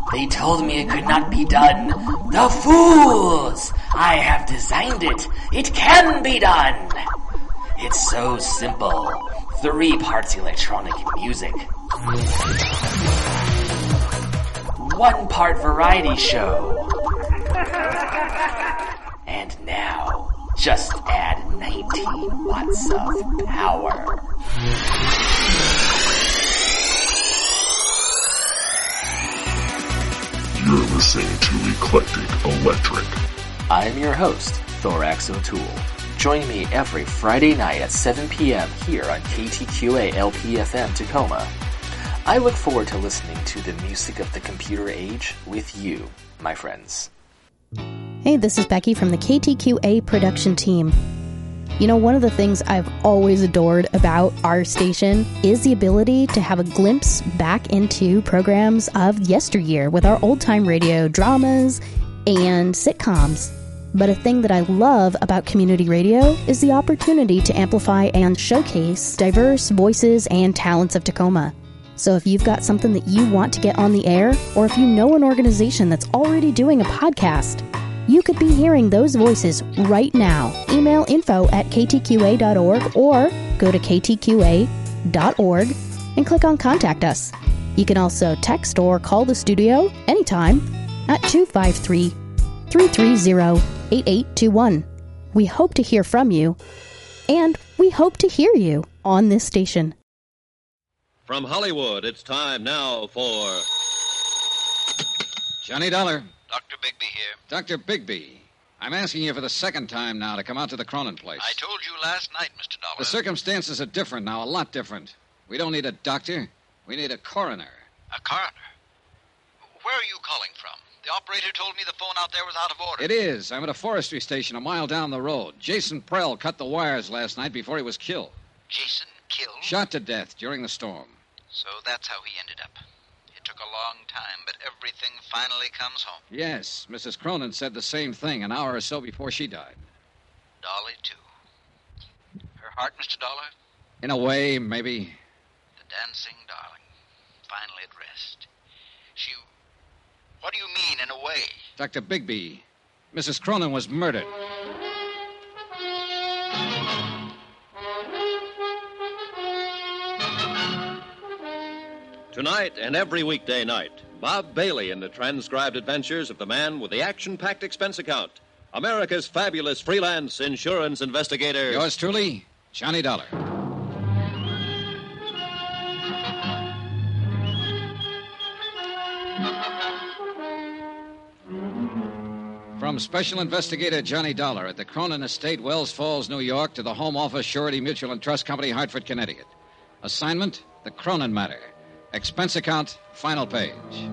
They told me it could not be done. The fools! I have designed it. It can be done. It's so simple. 3 parts electronic music. 1 part variety show. And now, just add 19 watts of power. You're listening to Eclectic Electric. I'm your host, Thorax O'Toole. Join me every Friday night at 7 p.m. here on KTQA LPFM Tacoma. I look forward to listening to the music of the computer age with you, my friends. Hey, this is Becky from the KTQA production team. You know, one of the things I've always adored about our station is the ability to have a glimpse back into programs of yesteryear with our old-time radio dramas and sitcoms. But a thing that I love about community radio is the opportunity to amplify and showcase diverse voices and talents of Tacoma. So if you've got something that you want to get on the air, or if you know an organization that's already doing a podcast, you could be hearing those voices right now. Email info@ktqa.org or go to ktqa.org and click on Contact Us. You can also text or call the studio anytime at 253-330-8821. We hope to hear from you, and we hope to hear you on this station. From Hollywood, it's time now for... Johnny Dollar. Dr. Bigby here. Dr. Bigby, I'm asking you for the second time now to come out to the Cronin place. I told you last night, Mr. Dollar. The circumstances are different now, a lot different. We don't need a doctor. We need a coroner. A coroner? Where are you calling from? The operator told me the phone out there was out of order. It is. I'm at a forestry station a mile down the road. Jason Prell cut the wires last night before he was killed. Jason killed? Shot to death during the storm. So that's how he ended up. It took a long time, but everything finally comes home. Yes, Mrs. Cronin said the same thing an hour or so before she died. Dolly, too. Her heart, Mr. Dollar? In a way, maybe. The dancing darling. Finally at rest. She... What do you mean, in a way? Dr. Bigby, Mrs. Cronin was murdered. Tonight and every weekday night, Bob Bailey in the transcribed adventures of the man with the action-packed expense account, America's fabulous freelance insurance investigator. Yours truly, Johnny Dollar. From Special Investigator Johnny Dollar at the Cronin Estate, Wells Falls, New York, to the Home Office, Surety Mutual and Trust Company, Hartford, Connecticut. Assignment, the Cronin matter. Expense account, final page.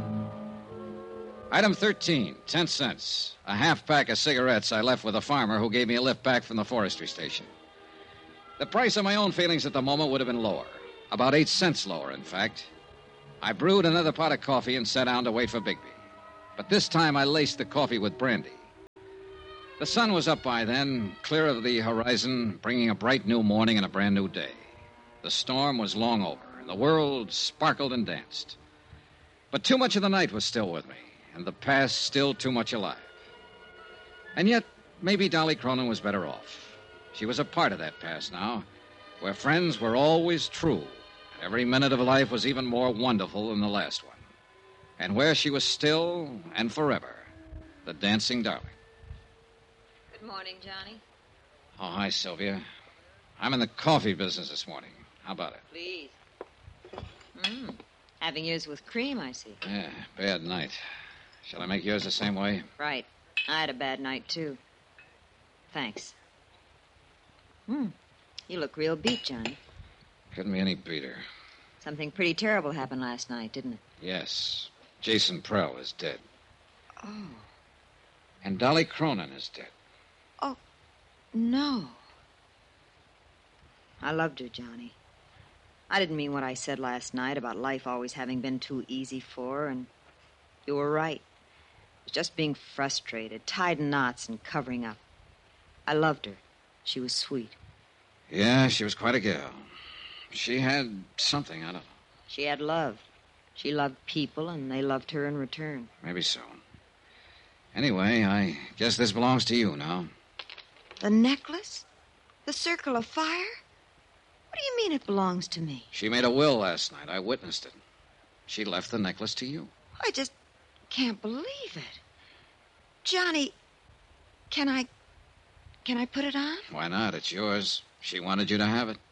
Item 13, 10 cents. A half pack of cigarettes I left with a farmer who gave me a lift back from the forestry station. The price of my own feelings at the moment would have been lower. About 8 cents lower, in fact. I brewed another pot of coffee and sat down to wait for Bigby. But this time I laced the coffee with brandy. The sun was up by then, clear of the horizon, bringing a bright new morning and a brand new day. The storm was long over. The world sparkled and danced. But too much of the night was still with me, and the past still too much alive. And yet, maybe Dolly Cronin was better off. She was a part of that past now, where friends were always true, and every minute of life was even more wonderful than the last one, and where she was still and forever the dancing darling. Good morning, Johnny. Oh, hi, Sylvia. I'm in the coffee business this morning. How about it? Please. Having yours with cream, I see. Yeah, bad night. Shall I make yours the same way? Right. I had a bad night, too. Thanks. You look real beat, Johnny. Couldn't be any beater. Something pretty terrible happened last night, didn't it? Yes. Jason Prell is dead. Oh. And Dolly Cronin is dead. Oh, no. I loved her, Johnny. I didn't mean what I said last night about life always having been too easy for her, and you were right. It was just being frustrated, tied in knots and covering up. I loved her. She was sweet. Yeah, she was quite a gal. She had something, I don't know. She had love. She loved people, and they loved her in return. Maybe so. Anyway, I guess this belongs to you now. The necklace? The circle of fire? What do you mean it belongs to me? She made a will last night. I witnessed it. She left the necklace to you. I just can't believe it. Johnny, can I put it on? Why not? It's yours. She wanted you to have it.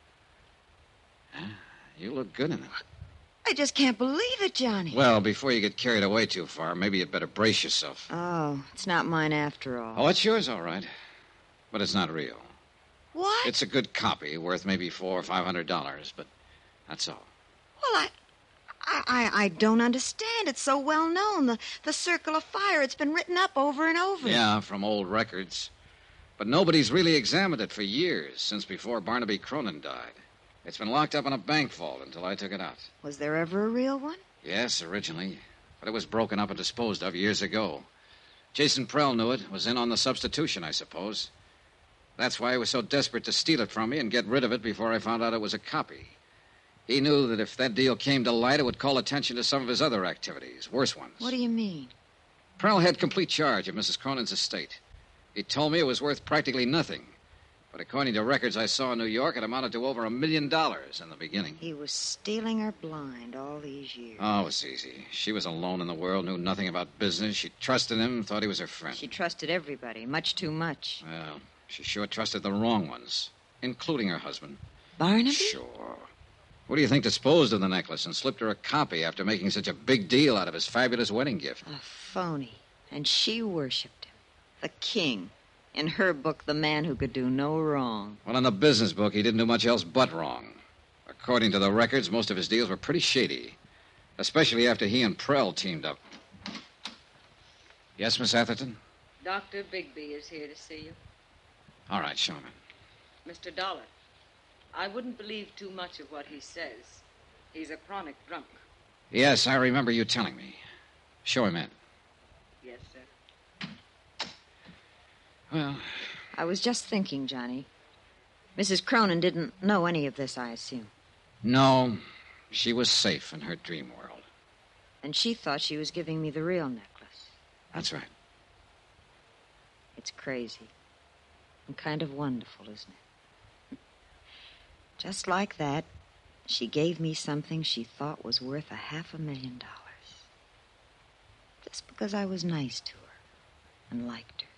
You look good in it. I just can't believe it, Johnny. Well, before you get carried away too far, maybe you'd better brace yourself. Oh, it's not mine after all. Oh, it's yours, all right. But it's not real. What? It's a good copy, worth maybe $400 or $500, but that's all. Well, I don't understand. It's so well known. The Circle of Fire. It's been written up over and over. Yeah, from old records. But nobody's really examined it for years, since before Barnaby Cronin died. It's been locked up in a bank vault until I took it out. Was there ever a real one? Yes, originally. But it was broken up and disposed of years ago. Jason Prell knew it, was in on the substitution, I suppose. That's why he was so desperate to steal it from me and get rid of it before I found out it was a copy. He knew that if that deal came to light, it would call attention to some of his other activities, worse ones. What do you mean? Prell had complete charge of Mrs. Cronin's estate. He told me it was worth practically nothing. But according to records I saw in New York, it amounted to over $1 million in the beginning. He was stealing her blind all these years. Oh, it was easy. She was alone in the world, knew nothing about business. She trusted him, thought he was her friend. She trusted everybody, much too much. Well, she sure trusted the wrong ones, including her husband. Barnaby? Sure. Who do you think disposed of the necklace and slipped her a copy after making such a big deal out of his fabulous wedding gift? A phony. And she worshipped him. The king. In her book, the man who could do no wrong. Well, in the business book, he didn't do much else but wrong. According to the records, most of his deals were pretty shady. Especially after he and Prell teamed up. Yes, Miss Atherton? Dr. Bigby is here to see you. All right, show him in. Mr. Dollar, I wouldn't believe too much of what he says. He's a chronic drunk. Yes, I remember you telling me. Show him in. Yes, sir. Well, I was just thinking, Johnny. Mrs. Cronin didn't know any of this, I assume. no, she was safe in her dream world. And she thought she was giving me the real necklace. That's right. It's crazy. And kind of wonderful, isn't it? Just like that, she gave me something she thought was worth $500,000. Just because I was nice to her and liked her.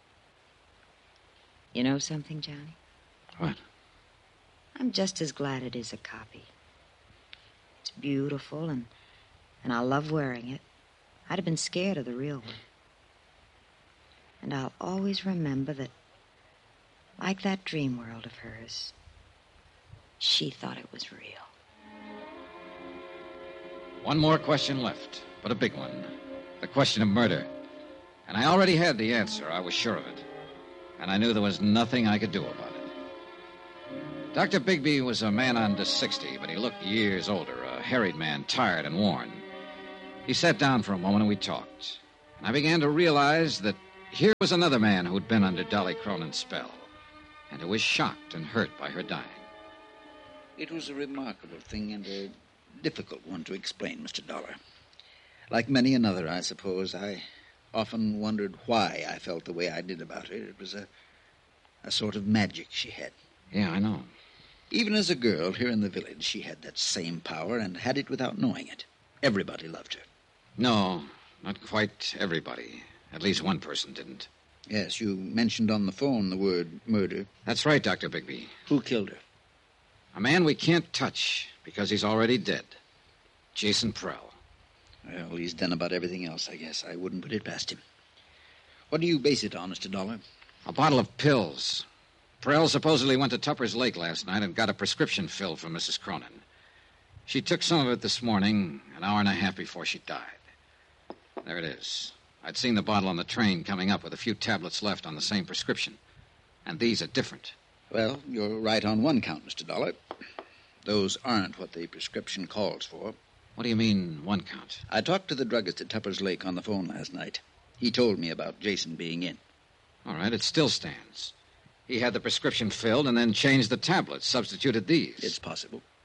You know something, Johnny? What? I'm just as glad it is a copy. It's beautiful, and I love wearing it. I'd have been scared of the real one. And I'll always remember that, like that dream world of hers, she thought it was real. One more question left, but a big one. The question of murder. And I already had the answer. I was sure of it. And I knew there was nothing I could do about it. Dr. Bigby was a man under 60, but he looked years older, a harried man, tired and worn. He sat down for a moment and we talked. And I began to realize that here was another man who'd been under Dolly Cronin's spell, and who was shocked and hurt by her dying. It was a remarkable thing and a difficult one to explain, Mr. Dollar. Like many another, I suppose, I often wondered why I felt the way I did about her. It was a sort of magic she had. Yeah, I know. Even as a girl here in the village, she had that same power and had it without knowing it. Everybody loved her. No, not quite everybody. At least one person didn't. Yes, you mentioned on the phone the word murder. That's right, Dr. Bigby. Who killed her? A man we can't touch because he's already dead. Jason Prell. Well, he's done about everything else, I guess. I wouldn't put it past him. What do you base it on, Mr. Dollar? A bottle of pills. Prell supposedly went to Tupper's Lake last night and got a prescription filled from Mrs. Cronin. She took some of it this morning, an hour and a half before she died. There it is. I'd seen the bottle on the train coming up with a few tablets left on the same prescription. And these are different. Well, you're right on one count, Mr. Dollar. Those aren't what the prescription calls for. What do you mean, one count? I talked to the druggist at Tupper's Lake on the phone last night. He told me about Jason being in. All right, it still stands. He had the prescription filled and then changed the tablets, substituted these. It's possible.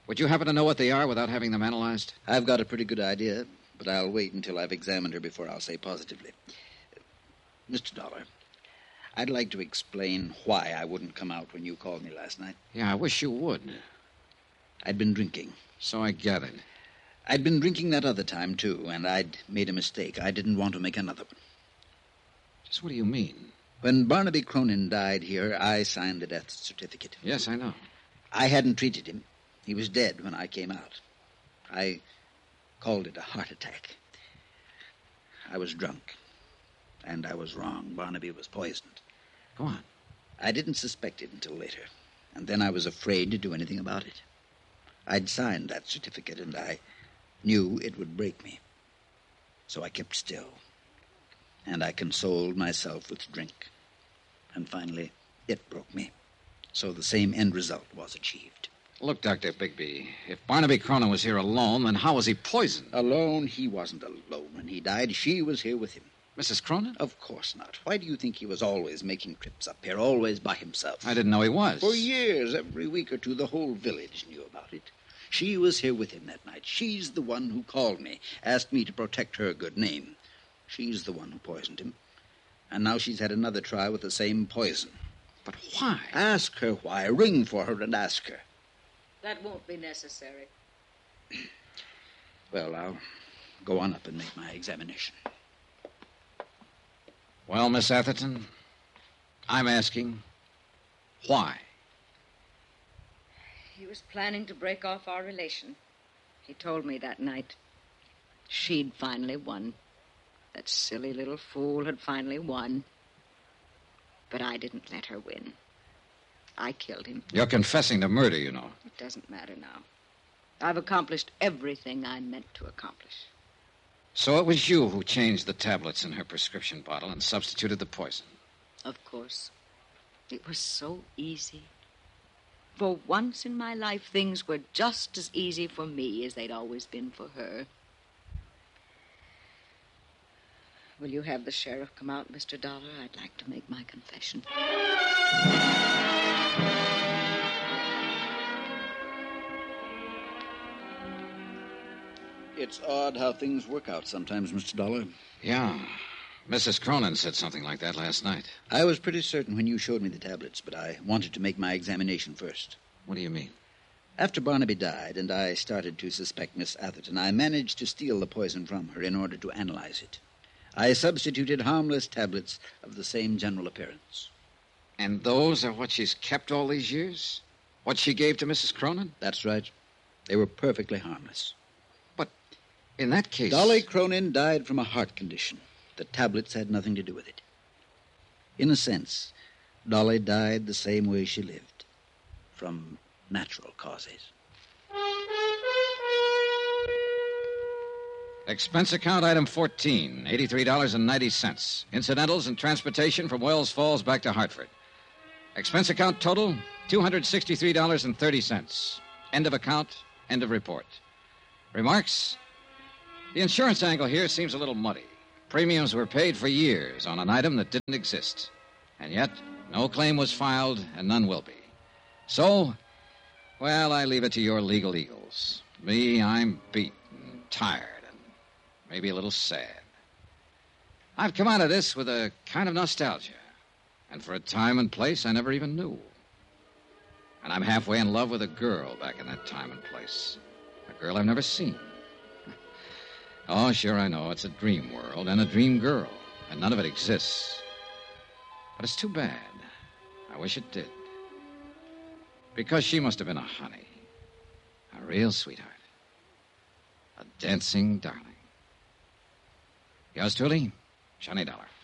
Would you happen to know what they are without having them analyzed? I've got a pretty good idea, but I'll wait until I've examined her before I'll say positively. Mr. Dollar, I'd like to explain why I wouldn't come out when you called me last night. Yeah, I wish you would. I'd been drinking. So I gathered. I'd been drinking that other time, too, and I'd made a mistake. I didn't want to make another one. Just what do you mean? When Barnaby Cronin died here, I signed the death certificate. Yes, I know. I hadn't treated him. He was dead when I came out. I called it a heart attack. I was drunk, and I was wrong. Barnaby was poisoned. Go on. I didn't suspect it until later, and then I was afraid to do anything about it. I'd signed that certificate, and I knew it would break me. So I kept still, and I consoled myself with drink. And finally, it broke me. So the same end result was achieved. Look, Dr. Bigby, if Barnaby Cronin was here alone, then how was he poisoned? Alone? He wasn't alone when he died. She was here with him. Mrs. Cronin? Of course not. Why do you think he was always making trips up here, always by himself? I didn't know he was. For years, every week or two, the whole village knew about it. She was here with him that night. She's the one who called me, asked me to protect her good name. She's the one who poisoned him. And now she's had another try with the same poison. But why? Ask her why. Ring for her and ask her. That won't be necessary. Well, I'll go on up and make my examination. Well, Miss Atherton, I'm asking, why? He was planning to break off our relation. He told me that night. She'd finally won. That silly little fool had finally won. But I didn't let her win. I killed him. You're confessing to murder, you know. It doesn't matter now. I've accomplished everything I meant to accomplish. So it was you who changed the tablets in her prescription bottle and substituted the poison. Of course. It was so easy. For once in my life, things were just as easy for me as they'd always been for her. Will you have the sheriff come out, Mr. Dollar? I'd like to make my confession. It's odd how things work out sometimes, Mr. Dollar. Yeah. Mrs. Cronin said something like that last night. I was pretty certain when you showed me the tablets, but I wanted to make my examination first. What do you mean? After Barnaby died and I started to suspect Miss Atherton, I managed to steal the poison from her in order to analyze it. I substituted harmless tablets of the same general appearance. And those are what she's kept all these years? What she gave to Mrs. Cronin? That's right. They were perfectly harmless. But in that case... Dolly Cronin died from a heart condition. The tablets had nothing to do with it. In a sense, Dolly died the same way she lived, from natural causes. Expense account item 14, $83.90. Incidentals and transportation from Wells Falls back to Hartford. Expense account total, $263.30. End of account, end of report. Remarks? The insurance angle here seems a little muddy. Premiums were paid for years on an item that didn't exist. And yet, no claim was filed and none will be. So, well, I leave it to your legal eagles. Me, I'm beat and tired and maybe a little sad. I've come out of this with a kind of nostalgia. And for a time and place I never even knew. And I'm halfway in love with a girl back in that time and place. A girl I've never seen. Oh, sure, I know. It's a dream world and a dream girl, and none of it exists. But it's too bad. I wish it did. Because she must have been a honey. A real sweetheart. A dancing darling. Yours truly, Johnny Dollar.